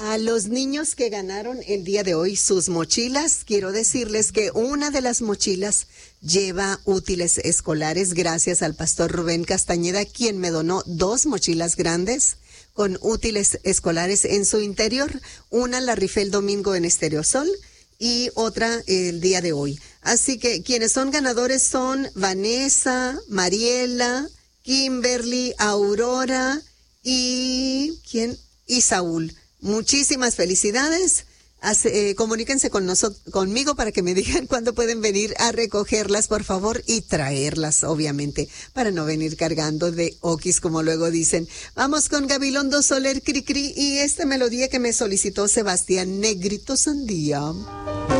A los niños que ganaron el día de hoy sus mochilas, quiero decirles que una de las mochilas lleva útiles escolares gracias al pastor Rubén Castañeda, quien me donó 2 mochilas grandes con útiles escolares en su interior. Una la rifé el domingo en Estereosol y otra el día de hoy. Así que quienes son ganadores son Vanessa, Mariela, Kimberly, Aurora y Saúl. Muchísimas felicidades. Comuníquense conmigo para que me digan cuándo pueden venir a recogerlas, por favor, y traerlas, obviamente, para no venir cargando de okis, como luego dicen. Vamos con Gabilondo Soler Cricri y esta melodía que me solicitó Sebastián Negrito Sandía.